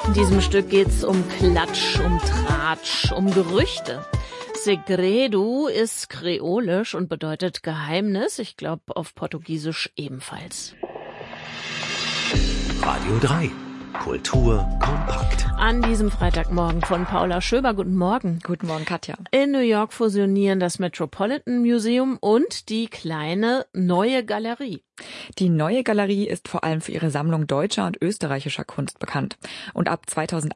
In diesem Stück geht's um Klatsch, um Tratsch, um Gerüchte. Segredo ist kreolisch und bedeutet Geheimnis. Ich glaube auf Portugiesisch ebenfalls. Radio 3. Kultur kompakt. An diesem Freitagmorgen von Paula Schöber. Guten Morgen. Guten Morgen, Katja. In New York fusionieren das Metropolitan Museum und die kleine Neue Galerie. Die Neue Galerie ist vor allem für ihre Sammlung deutscher und österreichischer Kunst bekannt. Und ab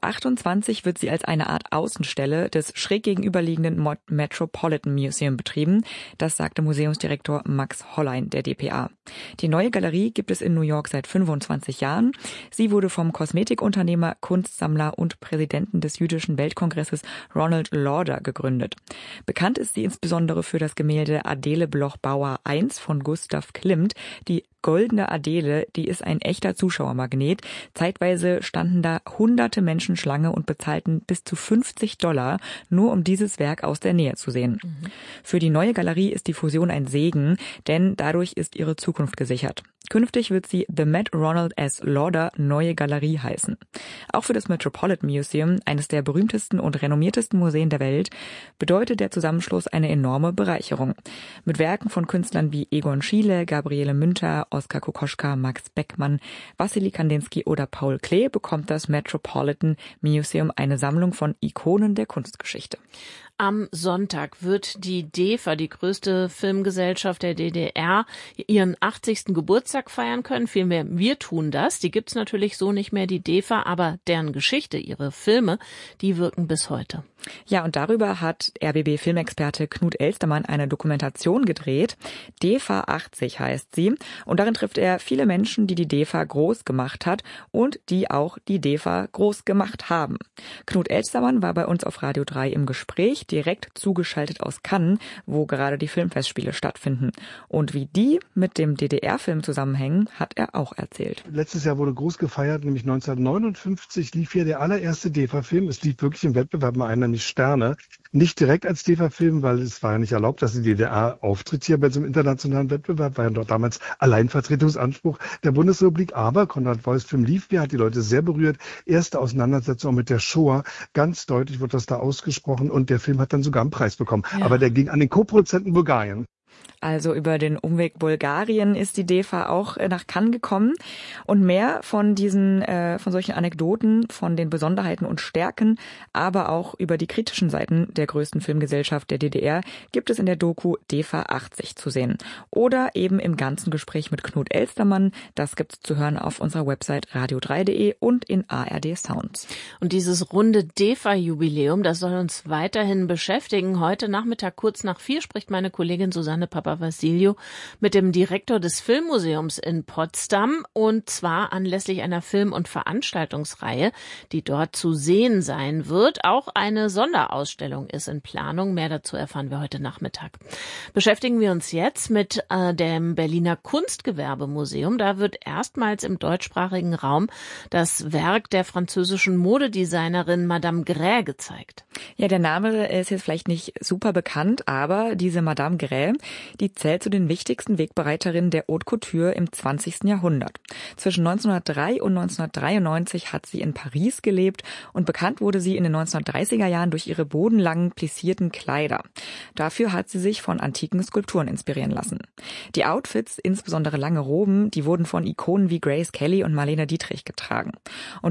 2028 wird sie als eine Art Außenstelle des schräg gegenüberliegenden Metropolitan Museum betrieben. Das sagte Museumsdirektor Max Hollein der dpa. Die Neue Galerie gibt es in New York seit 25 Jahren. Sie wurde vom Kosmetikunternehmer, Kunstsammler und Präsidenten des Jüdischen Weltkongresses Ronald Lauder gegründet. Bekannt ist sie insbesondere für das Gemälde Adele Bloch-Bauer I von Gustav Klimt. Die Goldene Adele, die ist ein echter Zuschauermagnet. Zeitweise standen da hunderte Menschen Schlange und bezahlten bis zu $50, nur um dieses Werk aus der Nähe zu sehen. Für die Neue Galerie ist die Fusion ein Segen, denn dadurch ist ihre Zukunft gesichert. Künftig wird sie The Met Ronald S. Lauder Neue Galerie heißen. Auch für das Metropolitan Museum, eines der berühmtesten und renommiertesten Museen der Welt, bedeutet der Zusammenschluss eine enorme Bereicherung. Mit Werken von Künstlern wie Egon Schiele, Gabriele Münter, Oskar Kokoschka, Max Beckmann, Wassily Kandinsky oder Paul Klee bekommt das Metropolitan Museum eine Sammlung von Ikonen der Kunstgeschichte. Am Sonntag wird die DEFA, die größte Filmgesellschaft der DDR, ihren 80. Geburtstag feiern können. Vielmehr, wir tun das. Die gibt's natürlich so nicht mehr, die DEFA, aber deren Geschichte, ihre Filme, die wirken bis heute. Ja, und darüber hat RBB-Filmexperte Knut Elstermann eine Dokumentation gedreht. DEFA 80 heißt sie. Und darin trifft er viele Menschen, die die DEFA groß gemacht hat und die auch die DEFA groß gemacht haben. Knut Elstermann war bei uns auf Radio 3 im Gespräch, direkt zugeschaltet aus Cannes, wo gerade die Filmfestspiele stattfinden. Und wie die mit dem DDR-Film zusammenhängen, hat er auch erzählt. Letztes Jahr wurde groß gefeiert, nämlich 1959 lief hier der allererste DEFA-Film. Es lief wirklich im Wettbewerb mal einer, nämlich Sterne. Nicht direkt als DEFA-Film, weil es war ja nicht erlaubt, dass die DDR auftritt hier bei so einem internationalen Wettbewerb. War ja dort damals Alleinvertretungsanspruch der Bundesrepublik. Aber Konrad Wolfs Film lief hier, hat die Leute sehr berührt. Erste Auseinandersetzung mit der Shoah. Ganz deutlich wird das da ausgesprochen und der Film hat dann sogar einen Preis bekommen. Ja. Aber der ging an den Co-Produzenten Bulgarien. Also über den Umweg Bulgarien ist die DEFA auch nach Cannes gekommen. Und mehr von von solchen Anekdoten, von den Besonderheiten und Stärken, aber auch über die kritischen Seiten der größten Filmgesellschaft der DDR gibt es in der Doku DEFA 80 zu sehen. Oder eben im ganzen Gespräch mit Knut Elstermann. Das gibt's zu hören auf unserer Website radio3.de und in ARD Sounds. Und dieses runde DEFA-Jubiläum, das soll uns weiterhin beschäftigen. Heute Nachmittag kurz nach 4 spricht meine Kollegin Susanne Papavassiliou mit dem Direktor des Filmmuseums in Potsdam und zwar anlässlich einer Film- und Veranstaltungsreihe, die dort zu sehen sein wird. Auch eine Sonderausstellung ist in Planung. Mehr dazu erfahren wir heute Nachmittag. Beschäftigen wir uns jetzt mit dem Berliner Kunstgewerbemuseum. Da wird erstmals im deutschsprachigen Raum das Werk der französischen Modedesignerin Madame Grès gezeigt. Ja, der Name ist jetzt vielleicht nicht super bekannt, aber diese Madame Grès, die zählt zu den wichtigsten Wegbereiterinnen der Haute Couture im 20. Jahrhundert. Zwischen 1903 und 1993 hat sie in Paris gelebt und bekannt wurde sie in den 1930er Jahren durch ihre bodenlangen, plissierten Kleider. Dafür hat sie sich von antiken Skulpturen inspirieren lassen. Die Outfits, insbesondere lange Roben, die wurden von Ikonen wie Grace Kelly und Marlene Dietrich getragen. Und